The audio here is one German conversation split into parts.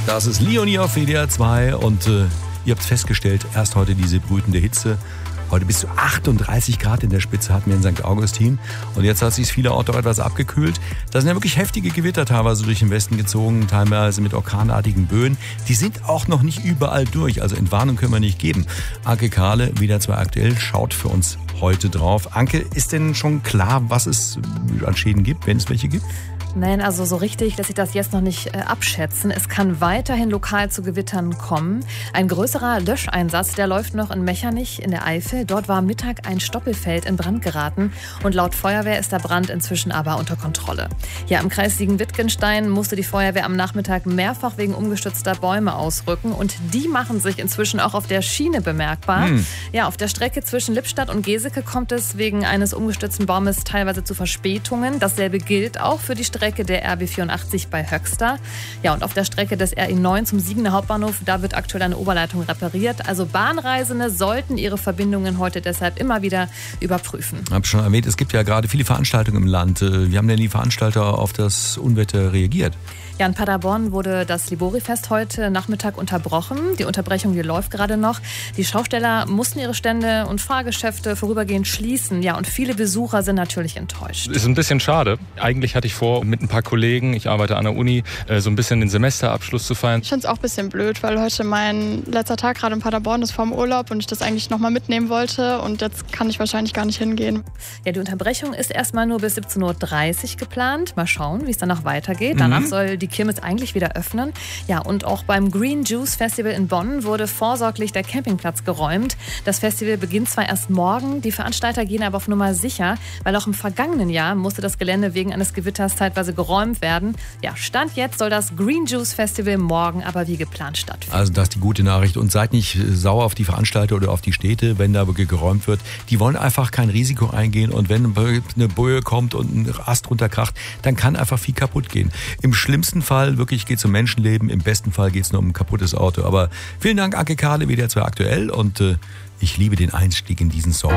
Das ist Leonie auf WDR 2 und ihr habt festgestellt, erst heute diese brütende Hitze. Heute bis zu 38 Grad in der Spitze hatten wir in St. Augustin. Und jetzt hat sich vielerorts auch etwas abgekühlt. Da sind ja wirklich heftige Gewitter teilweise durch den Westen gezogen, teilweise mit orkanartigen Böen. Die sind auch noch nicht überall durch, also Entwarnung können wir nicht geben. Anke Kahle, WDR 2 aktuell, schaut für uns heute drauf. Anke, ist denn schon klar, was es an Schäden gibt, wenn es welche gibt? Nein, also so richtig lässt sich das jetzt noch nicht abschätzen. Es kann weiterhin lokal zu Gewittern kommen. Ein größerer Löscheinsatz, der läuft noch in Mechernich in der Eifel. Dort war am Mittag ein Stoppelfeld in Brand geraten und laut Feuerwehr ist der Brand inzwischen aber unter Kontrolle. Ja, im Kreis Siegen-Wittgenstein musste die Feuerwehr am Nachmittag mehrfach wegen umgestürzter Bäume ausrücken und die machen sich inzwischen auch auf der Schiene bemerkbar. Ja, auf der Strecke zwischen Lippstadt und Geseke kommt es wegen eines umgestürzten Baumes teilweise zu Verspätungen. Dasselbe gilt auch für die Strecke der RB 84 bei Höxter. Ja, und auf der Strecke des RE 9 zum Siegener Hauptbahnhof, da wird aktuell eine Oberleitung repariert. Also Bahnreisende sollten ihre Verbindungen heute deshalb immer wieder überprüfen. Ich habe schon erwähnt, es gibt ja gerade viele Veranstaltungen im Land. Wie haben denn die Veranstalter auf das Unwetter reagiert? Ja, in Paderborn wurde das Libori-Fest heute Nachmittag unterbrochen. Die Unterbrechung, die läuft gerade noch. Die Schausteller mussten ihre Stände und Fahrgeschäfte vorübergehend schließen. Ja, und viele Besucher sind natürlich enttäuscht. Ist ein bisschen schade. Eigentlich hatte ich vor, mit ein paar Kollegen, ich arbeite an der Uni, so ein bisschen den Semesterabschluss zu feiern. Ich finde es auch ein bisschen blöd, weil heute mein letzter Tag gerade in Paderborn ist vorm Urlaub und ich das eigentlich nochmal mitnehmen wollte. Und jetzt kann ich wahrscheinlich gar nicht hingehen. Ja, die Unterbrechung ist erstmal nur bis 17.30 Uhr geplant. Mal schauen, wie es danach weitergeht. Danach soll die Kirmes eigentlich wieder öffnen. Ja, und auch beim Green Juice Festival in Bonn wurde vorsorglich der Campingplatz geräumt. Das Festival beginnt zwar erst morgen, die Veranstalter gehen aber auf Nummer sicher, weil auch im vergangenen Jahr musste das Gelände wegen eines Gewitters zeitweise geräumt werden. Ja, Stand jetzt soll das Green Juice Festival morgen aber wie geplant stattfinden. Also das ist die gute Nachricht. Und seid nicht sauer auf die Veranstalter oder auf die Städte, wenn da wirklich geräumt wird. Die wollen einfach kein Risiko eingehen und wenn eine Böe kommt und ein Ast runterkracht, dann kann einfach viel kaputt gehen. Im schlimmsten Fall wirklich geht es um Menschenleben, im besten Fall geht es nur um ein kaputtes Auto. Aber vielen Dank, Anke Kahle, WDR 2 aktuell und ich liebe den Einstieg in diesen Song.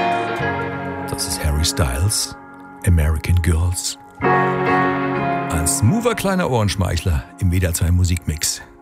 Das ist Harry Styles, American Girls. Ein smoother kleiner Ohrenschmeichler im WDR 2 Musikmix.